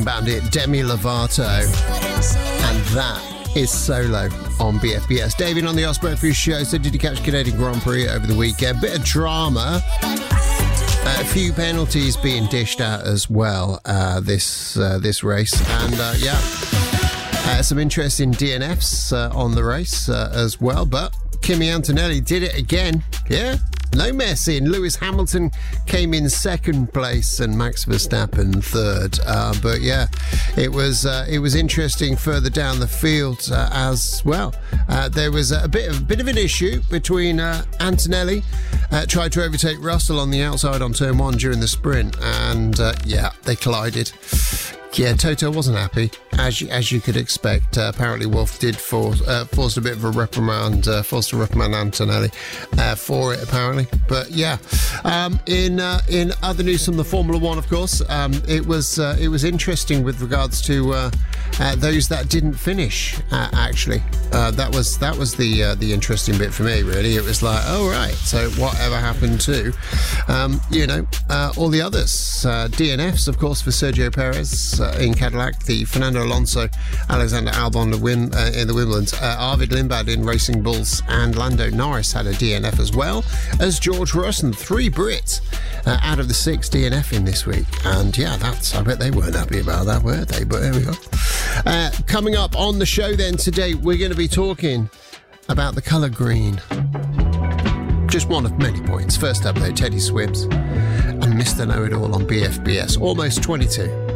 Bandit, Demi Lovato, and that is Solo on BFBS. David on the Osprey Breakfast Show. So did you catch Canadian Grand Prix over the weekend? Bit of drama. A few penalties being dished out as well this race. And some interesting DNFs on the race as well. But Kimi Antonelli did it again. Yeah. No messing. Lewis Hamilton came in second place and Max Verstappen third. But yeah, it was interesting further down the field as well. There was a bit of an issue between Antonelli tried to overtake Russell on the outside on turn 1 during the sprint, and they collided. Yeah, Toto wasn't happy, as you could expect. Apparently, Wolff did forced a bit of a reprimand, forced to reprimand Antonelli for it, apparently. But yeah, in other news from the Formula One, of course, it was interesting with regards to those that didn't finish. Actually, that was the interesting bit for me. Really, it was like, oh right, so whatever happened to all the others? DNFs, of course, for Sergio Perez in Cadillac, the Fernando Alonso, Alexander Albon in the Wimbledon, Arvid Lindblad in Racing Bulls, and Lando Norris had a DNF as well as George Russell. 3 Brits out of the 6 DNF in this week, and yeah, I bet they weren't happy about that, were they? But there we go. Coming up on the show then today, we're going to be talking about the colour green. Just one of many points. First up though, Teddy Swims and Mr. Know-It-All on BFBS. Almost 22.